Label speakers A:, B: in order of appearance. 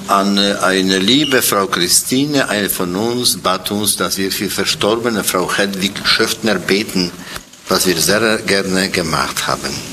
A: Eine liebe Frau Christine, eine von uns, bat uns, dass wir für verstorbene Frau Hedwig Schöftner beten, was wir sehr gerne gemacht haben.